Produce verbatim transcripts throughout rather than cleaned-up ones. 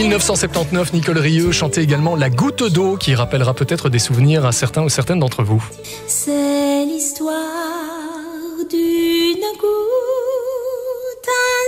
mille neuf cent soixante-dix-neuf, Nicole Rieu chantait également La Goutte d'eau, qui rappellera peut-être des souvenirs à certains ou certaines d'entre vous. C'est l'histoire d'une goutte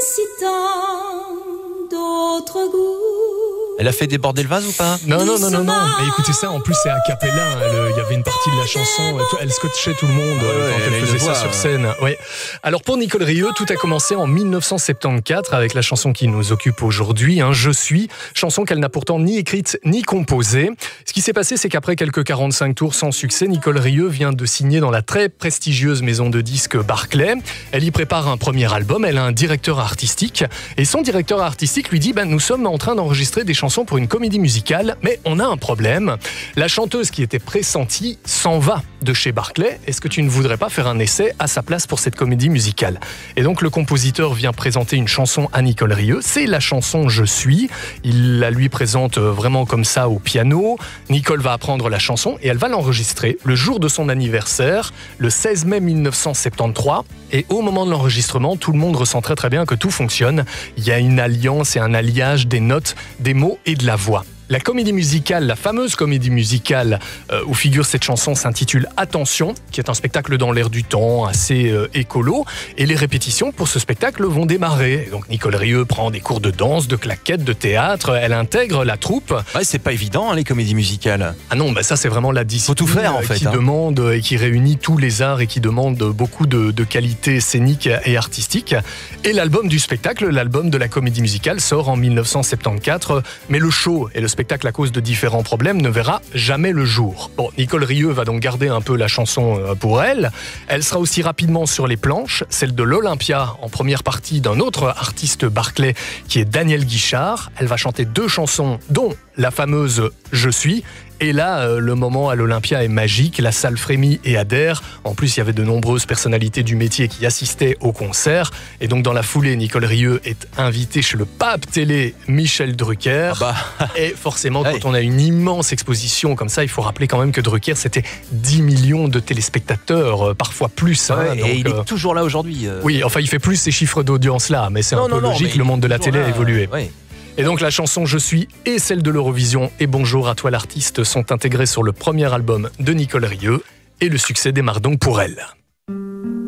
incitant d'autres gouttes. Elle a fait déborder le vase ou pas? Non, non, non, non, non. Mais écoutez ça, en plus c'est a cappella. Elle, Il y avait une partie de la chanson, elle scotchait tout le monde Ouais, euh, quand elle a elle une faisait voix, ça sur ouais. scène. Ouais. Alors pour Nicole Rieu, tout a commencé en mille neuf cent soixante-quatorze avec la chanson qui nous occupe aujourd'hui, hein, Je suis, chanson qu'elle n'a pourtant ni écrite ni composée. Ce qui s'est passé, c'est qu'après quelques quarante-cinq tours sans succès, Nicole Rieu vient de signer dans la très prestigieuse maison de disques Barclay. Elle y prépare un premier album, elle a un directeur artistique et son directeur artistique lui dit ben, « Nous sommes en train d'enregistrer des chansons pour une comédie musicale, mais on a un problème. La chanteuse qui était pressentie s'en va de chez Barclay. Est-ce que tu ne voudrais pas faire un essai à sa place pour cette comédie musicale ?» Et donc le compositeur vient présenter une chanson à Nicole Rieu. C'est la chanson Je suis. Il la lui présente vraiment comme ça au piano. Nicole va apprendre la chanson et elle va l'enregistrer le jour de son anniversaire, le seize mai mille neuf cent soixante-treize. Et au moment de l'enregistrement, tout le monde ressent très très bien que tout fonctionne. Il y a une alliance et un alliage des notes, des mots et de la voix. La comédie musicale, la fameuse comédie musicale euh, où figure cette chanson s'intitule Attention, qui est un spectacle dans l'air du temps, assez euh, écolo. Et les répétitions pour ce spectacle vont démarrer. Donc Nicole Rieu prend des cours de danse, de claquettes, de théâtre. Elle intègre la troupe. Ouais, c'est pas évident, hein, les comédies musicales. Ah non, bah ça c'est vraiment la discipline Faut tout faire, en fait, qui hein. demande et qui réunit tous les arts et qui demande beaucoup de, de qualité scénique et artistique. Et l'album du spectacle, l'album de la comédie musicale, sort en mille neuf cent soixante-quatorze. Mais le show et le spectacle, à cause de différents problèmes, ne verra jamais le jour. Bon, Nicole Rieu va donc garder un peu la chanson pour elle. Elle sera aussi rapidement sur les planches, celle de l'Olympia, en première partie d'un autre artiste Barclay, qui est Daniel Guichard. Elle va chanter deux chansons, dont la fameuse Je suis. Et là, euh, le moment à l'Olympia est magique, la salle frémit et adhère. En plus, il y avait de nombreuses personnalités du métier qui assistaient au concert. Et donc, dans la foulée, Nicole Rieu est invitée chez le pape télé Michel Drucker. Ah bah. Et forcément, quand Hey. on a une immense exposition comme ça, il faut rappeler quand même que Drucker, c'était dix millions de téléspectateurs, euh, parfois plus. hein. Ouais, Donc, et il euh, est toujours là aujourd'hui. euh. Oui, enfin, il fait plus ces chiffres d'audience-là, mais c'est Non, un peu non, non, logique, mais le monde de la toujours télé là, a évolué. ouais. Et donc la chanson Je suis et celle de l'Eurovision et Bonjour à toi l'artiste sont intégrées sur le premier album de Nicole Rieu et le succès démarre donc pour elle.